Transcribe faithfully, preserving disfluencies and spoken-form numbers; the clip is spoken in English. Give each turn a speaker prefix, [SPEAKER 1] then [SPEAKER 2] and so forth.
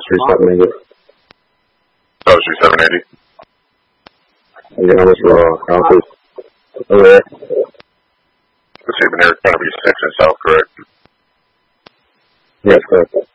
[SPEAKER 1] three seven eighty.
[SPEAKER 2] Oh, three seven eighty.
[SPEAKER 1] I'm getting almost raw. Counters. Over there.
[SPEAKER 2] Let's see, but they're going to be six and south, correct?
[SPEAKER 1] Yes, correct.